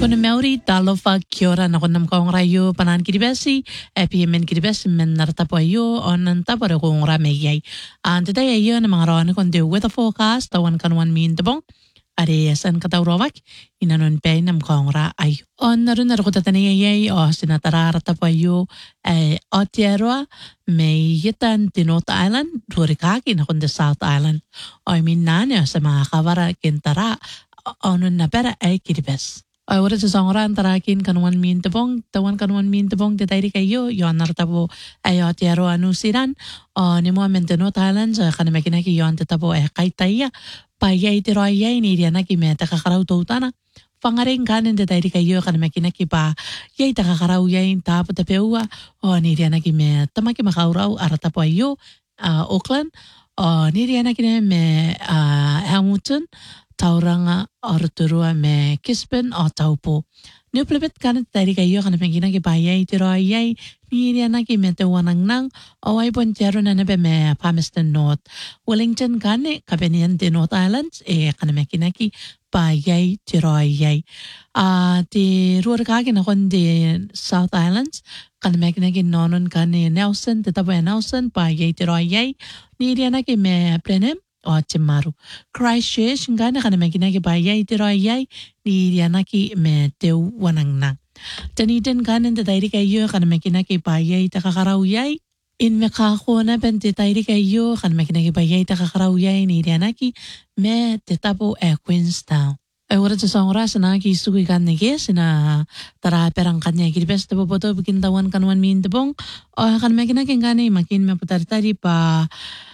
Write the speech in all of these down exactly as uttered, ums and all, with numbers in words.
Kuna Maori talofa kia ora na kona mkaong rayo panan kiribasi e pia men kiribasi men naratapo ayo o nantapo re kong rame yay. And today ayo na mga rawan kon the weather forecast tawan kanuan min tabong are san kataurawak inanon pe nam kaong ra ay. On naroon na rukota tani yay o sinatara ratapo ayo e Aotearoa may yitan the North Island rurikaki na kon the South Island. O I mean nanya sa mga kawara kintara onon na pera ay kiribas. Ay wala sa songran tarakin kanuan min tabong tawan kanuan min tabong detayri kayo yon nartabo ay Aotearoa nusiran o ni mo menteno talan sa kanamekina ki yon tatabo ay kaitaya payay tiro ayay ni diana ki meta kakaraw tautana pangaring kanin detayri kayo kanamekina ki pa yay takakaraw yay tapo tapewa o ni diana ki meta maki makauraw aratapo ayo uh, Auckland o ni diana ki me uh, Hamilton tauranga orturua me Gisborne o taupo. New plebet kanat tari kayo kana pengina ki bayay tiro ayay ni na ki mete wanang nang o ay pontero na nabe me Palmerston North. Wellington kane kapenian di North Islands e kana mekina ki bayay tiro ayay. Ah di ruar kaki na kon di South Islands kana mekina ki nonon kane Nelson tetapo Nelson bayay tiro ayay ni na ki me Blenheim o Timaru. Christchurch nga na kana magina ki bayay tiro ayay ni diana ki me teu wanang nang. Taniten kanin ta tairi kayo kana magina ki bayay takakaraw yay. In mekako na pen te tairi kayo kana magina ki bayay takakaraw yay ni diana ki me te tapo e Queenstown. Ay wala sa songra sana ki sugi kan nige sina tara perang kanya ki best tapo poto bikin tawan kanuan min tabong o kana magina ki ngani makin me putari-tari pa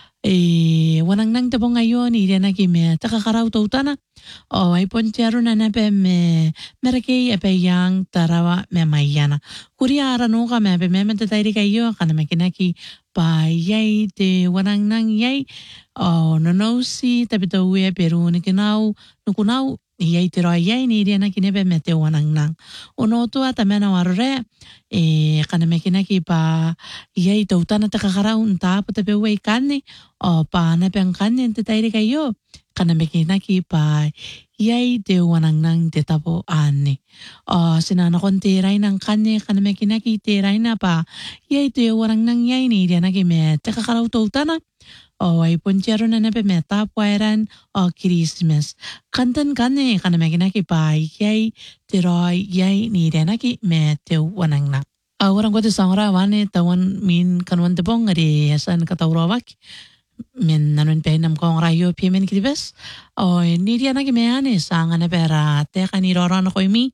eh wanang nang tabong ngayon iri na kime takakaraw tautana o ay pontero na nape me mereke epe yang tarawa me mayana kuria arano ka me me me tatayri kayo kana makinaki pa yay te wanang nang yay o nonosi tapito uwe pero nikinaw nukunaw yay tiro yay ni iri na kinebe me te wanang nang unoto at amena warre eh kana makinaki pa yay tautana takakaraw unta patape uwe kani o pa napeng kanin tatayri kayo kana makinaki pa yay te wanang nang te tapo ani o sinana kon tiray ng kani kana makinaki tiray na pa yay te wanang nang yay ni iri na kime takakaraw tautana o ay ponchero na nape me tapwairan o Christmas. Kantan kane kana makinaki pa yay tiroy yay ni iri na ki me te wanang nang. Awarang ko te sangra wane tawan min kanuan tepong ari yasan kataurawak min nanon pe nam kong rayo pi men kribes o ni dia na ki me ane sanga na pera te kani roro na ko mi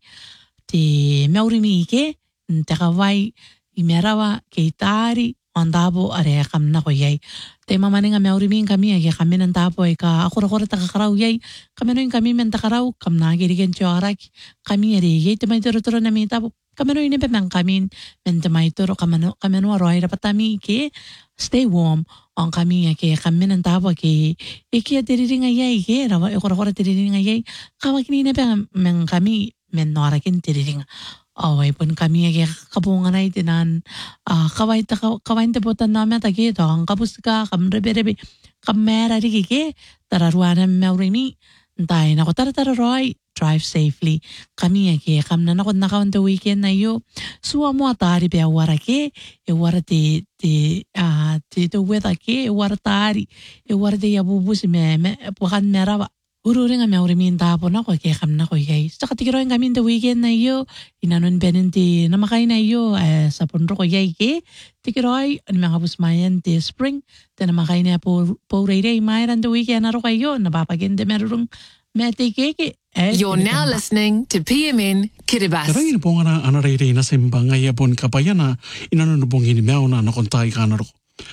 ti Maori mi ke te kawai imerawa ke tari ondabo are kam na ko yai te mama nga Maori mi kami age kami nan tapo e ka akura kura takakaraw yai kami no kami men takaraw kam na girigen tiorak kami ere yai te mai toro toro na mi tapo kami no ine pe mang kami men te mai toro kami no kami no roi rapatami ke stay warm on kami ke kami nan tapo ke iki tiriringa yai ke rawa e kura kura tiriringa yai kawakini ne pe men kami men norakin tiriringa away pun kami age kabungan ay tinan uh, kaway ta kaway ta potan namin ta ke to ang kapus ka kam rebe rebe kamera ri ke tararuan Maori mi tay na ko tara tara roy drive safely kami age kam na nakon na kaun the weekend na yo suwa mo atari be awara ke e wara te te ah te to weather ke e wara tari e wara te yabubu si me me pukan merawa ururing nga Maori min tapo na ko ke kam na ko yay sa katikiroin kami the weekend na yo inanon benenti na makay na yo eh, sa punro ko yay ke tikiroy ang mga busmayan te spring te na makay na po po rayday mayroon the weekend na ro kayo napapagende merong mete keke eh, you're now listening to P M N Kiribati. Karang po nga na anarayday na simbang ayapon kapayana inanon bong hinimew na nakontay ka na ro.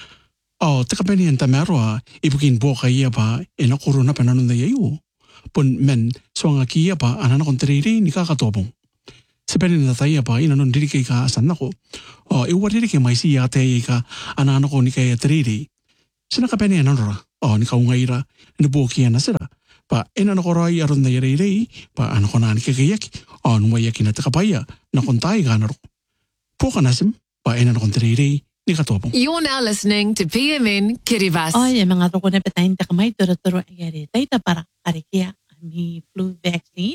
Oh, teka pa niyan tamerwa, ibukin po kaya pa, inakuro na pananon na yayo. Pun men, so nga kaya pa, anan akong tiriri, ni kakatobong. Sabihin na tayo pa, inanon diri kay ka asan ako. Oh, iwa diri kay may siya tayo ka, anan ako ni kaya tiriri. Sina ka pa niyan ra, oh, ni kaungayra, nabukiya na sila. Pa, inan ako ray aron na yariri, pa ano ko na ni kakayak, oh, numayakin na takapaya, nakontay ka na ro. Po ka nasim, pa inan akong tiriri, you're now listening to P M N Kiribati. Ay, mga toko na patayin ta kamay turo-turo ayari. Tayo ta para karikia kami flu vaccine.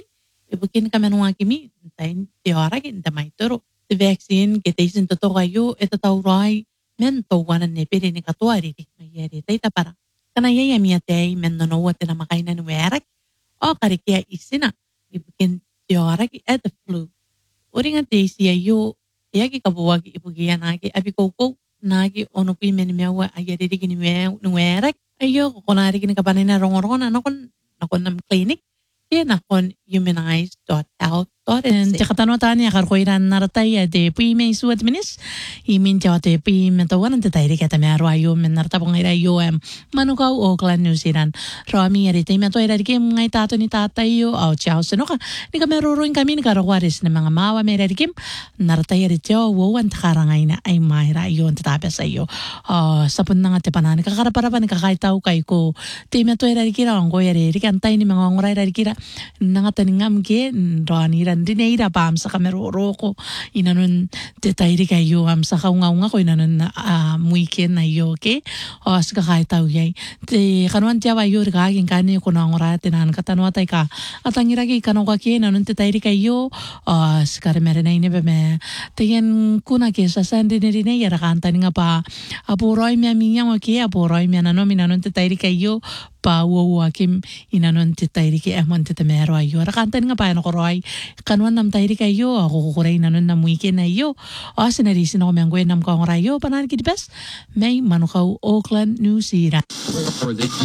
ibukin kami nung kimi tain tiara kin tamay turo the vaccine getaisin to to kayo ito tawray men to wanan ne pere ni katuari di mayari taita para kana yaya miate men no no wate na makainan werak o karikia isina ibukin tiara ki at the flu uring at siya yo yaki kabuwag ibugian nagi abi koko nagi ono kui men mewa ayari di kini werak ayo kunari kini kapanin na rongoron na nakon nakon nam clinic kaya nakon humanize dot health dot n s. Teka tanong tani akar ko iran naratay ade pui may suat minis imin jate pui mentawan ang tatay kata mero ayo men nartabong ira yo em manukaw Auckland New Zealand rami ari tay meto ira dikim ngay tato ni tatay yo au ciao seno ka ni kami ruruin kami ni karawaris na mga mawa may ira dikim naratay ari tiyo wawan takarangay na ay mahira yo ang tatabi sa iyo sapun na nga tipanan kakaraparapan kakaitaw kay ko tay meto ira dikira ang ko ira dikantay ni mga ngora ira dikira nangataningam ke rani dineira pam sa kameroro ko inanon detayri kayo am sa kaunga-unga ko inanon uh, weekend na yo okay o sa kakaitaw yay te kanuan tiya wayo kaging kani ko na ngora tinan katanwa tay ka at ang iragi kanu ka ke inanon detayri kayo o sa karimere na ini beme tayan kuna ke sa sandi ni rin yara kanta nga pa apuroy mi aminyang okay apuroy mi ananon minanon detayri kayo pa wawa kim inanon detayri ke amon tetemero ayo rakanta nga pa ano ko roy kanuan nam tayo kayo ako kukuray na nun na weekend na iyo o sinarisin ako miyang gawin nam kong rayo panan kitibas may manukaw Auckland New Zealand.